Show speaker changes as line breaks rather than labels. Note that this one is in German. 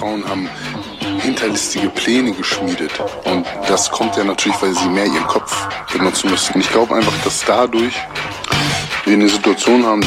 Frauen haben hinterlistige Pläne geschmiedet. Und das kommt ja natürlich, weil sie mehr ihren Kopf benutzen müssen. Ich glaube einfach, dass dadurch wir eine Situation haben,